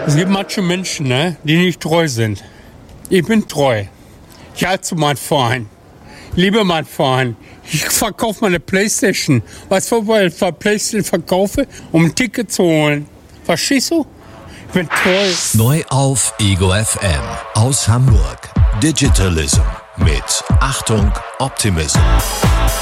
Es gibt manche Menschen, ne, die nicht treu sind. Ich bin treu. Ich halte zu meinem Verein. Ich liebe meinen Verein. Ich verkaufe meine Playstation. Weißt du, weil ich Playstation verkaufe, um ein Ticket zu holen? Verstehst du? Ich bin treu. Neu auf Ego FM aus Hamburg. Digitalism mit Achtung Optimism.